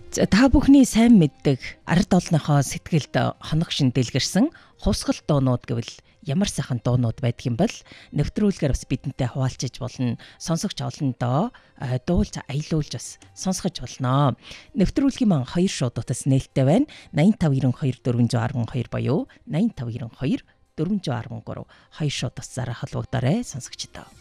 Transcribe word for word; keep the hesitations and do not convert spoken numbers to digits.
Та бүхний сайн мэддэг ард олныхоо сэтгэлд хоног шин дэлгэрсэн хувсгал дуунууд гэвэл ямар сайхан дуунууд байдаг юм бол нэвтрүүлгээр бас бидэнтэй хуваалцаж болно. Сонсогч олондоо дуулж аялуулж бас сонсгож болно. Нэвтрүүлгийн маань хоёр шуудуудаас нээлттэй байна. найман тав ерөн хоёр дөрвөн один хоёр буюу найман тав ерөн хоёр дөрвөн один гурав хоёр шуудаас зараа холбогдоорой сонсогчдоо.